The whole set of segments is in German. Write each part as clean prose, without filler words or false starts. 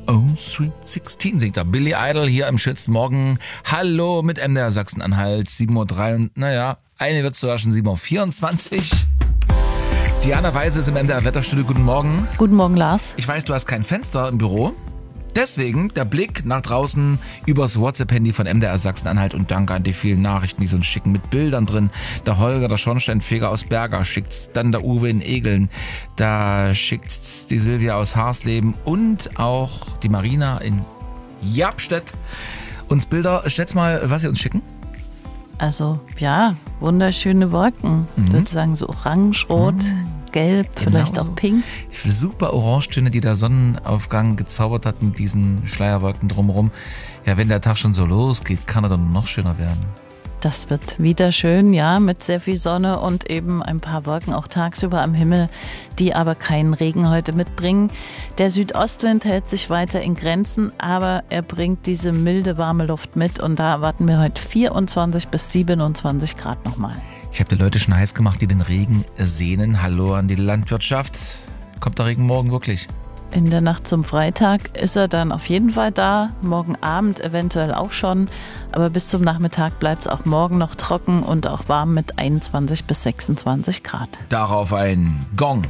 Oh, Sweet 16 singt da Billy Idol hier im schönsten Morgen. Hallo mit MDR Sachsen-Anhalt, 7:03 Uhr und naja, eine wird sogar schon 7:24 Uhr. Diana Weise ist im MDR Wetterstudio. Guten Morgen. Guten Morgen, Lars. Ich weiß, du hast kein Fenster im Büro. Deswegen der Blick nach draußen übers WhatsApp-Handy von MDR Sachsen-Anhalt und danke an die vielen Nachrichten, die so uns schicken mit Bildern drin. Der Holger, der Schornsteinfeger aus Berger schickt's, dann der Uwe in Egeln, da schickt's die Silvia aus Harsleben und auch die Marina in Japstedt uns Bilder. Schätz mal, was sie uns schicken. Also, ja, wunderschöne Wolken. Ich würde sagen, so orange, rot, gelb, vielleicht Genau auch so. pink. Super Orangetöne, die der Sonnenaufgang gezaubert hat mit diesen Schleierwolken drumherum. Ja, wenn der Tag schon so losgeht, kann er dann noch schöner werden. Das wird wieder schön, ja, mit sehr viel Sonne und eben ein paar Wolken auch tagsüber am Himmel, die aber keinen Regen heute mitbringen. Der Südostwind hält sich weiter in Grenzen, aber er bringt diese milde, warme Luft mit und da erwarten wir heute 24 bis 27 Grad nochmal. Ich habe die Leute schon heiß gemacht, die den Regen sehnen. Hallo an die Landwirtschaft. Kommt der Regen morgen wirklich? In der Nacht zum Freitag ist er dann auf jeden Fall da, morgen Abend eventuell auch schon, aber bis zum Nachmittag bleibt es auch morgen noch trocken und auch warm mit 21 bis 26 Grad. Darauf ein Gong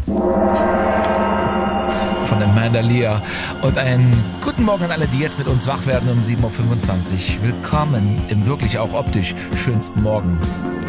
von Amanda Lear und einen guten Morgen an alle, die jetzt mit uns wach werden um 7:25 Uhr. Willkommen im wirklich auch optisch schönsten Morgen.